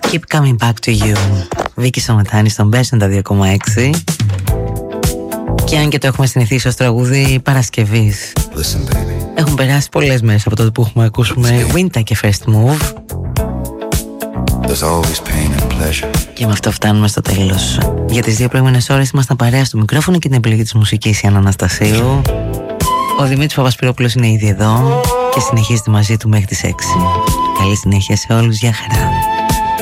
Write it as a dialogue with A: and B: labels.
A: Keep coming back to you. Βίκη Σαμετάνη στον Best 92,6. Και αν και το έχουμε συνηθίσει ως τραγούδι Παρασκευής, έχουν περάσει πολλές μέρες από τότε που έχουμε ακούσουμε Winter και First Move. Και με αυτό φτάνουμε στο τέλος. Για τις 2 προηγούμενες ώρες ήμασταν παρέα στο μικρόφωνο και την επιλογή της μουσικής Ιάννα Αναστασίου. Ο Δημήτρης Παπασπυρόπουλος είναι ήδη εδώ και συνεχίζεται μαζί του μέχρι τις 6. Καλή συνέχεια σε όλους, για χαρά.